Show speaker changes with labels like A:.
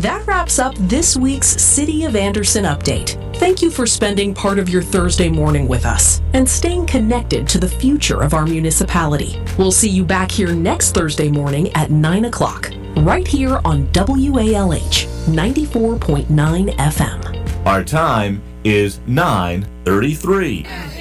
A: That wraps up this week's City of Anderson update. Thank you for spending part of your Thursday morning with us and staying connected to the future of our municipality. We'll see you back here next Thursday morning at 9 o'clock, right here on WALH 94.9 FM.
B: Our time is 9:33.